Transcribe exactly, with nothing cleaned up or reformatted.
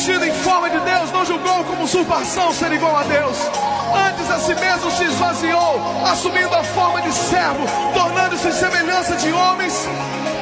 revestido em forma de Deus, não julgou como usurpação ser igual a Deus. Antes a si mesmo se esvaziou, assumindo a forma de servo, tornando-se em semelhança de homens.